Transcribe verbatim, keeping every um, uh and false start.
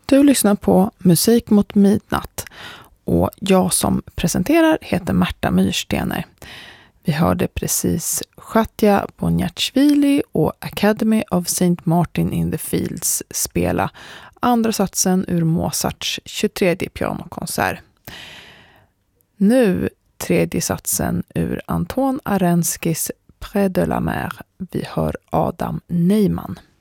Du lyssnar på Musik mot midnatt och jag som presenterar heter Märta Myrstener. Vi hörde precis Chatja Bonjatjvili och Academy of Saint Martin in the Fields spela andra satsen ur Mozarts tjugotredje pianokonsert. Nu tredje satsen ur Anton Arenskis Près de la mer. Vi hör Adam Neyman.